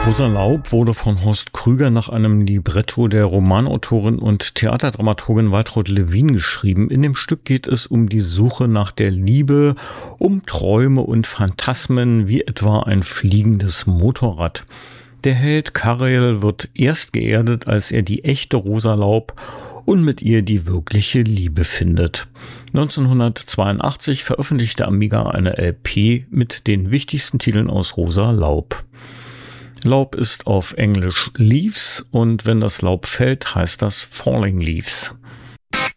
Rosa Laub wurde von Horst Krüger nach einem Libretto der Romanautorin und Theaterdramaturgin Waltraud Lewin geschrieben. In dem Stück geht es um die Suche nach der Liebe, um Träume und Phantasmen, wie etwa ein fliegendes Motorrad. Der Held Karel wird erst geerdet, als er die echte Rosa Laub und mit ihr die wirkliche Liebe findet. 1982 veröffentlichte Amiga eine LP mit den wichtigsten Titeln aus Rosa Laub. Laub ist auf Englisch Leaves und wenn das Laub fällt, heißt das Falling Leaves.